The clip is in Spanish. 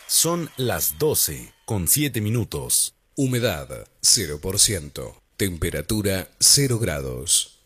Son las 12:07. Humedad 0%. Temperatura 0 grados.